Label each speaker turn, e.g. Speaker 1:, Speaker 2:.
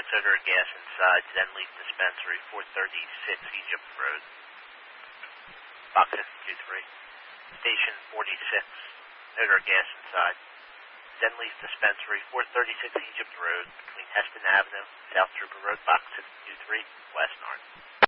Speaker 1: odor of gas inside Zenleaf Dispensary, 436 Egypt Road. Box 52-3. Station 46. Odor of gas inside Zenleaf Dispensary, 436 Egypt Road, between Heston Avenue, South Trooper Road, Box 52-3, West North.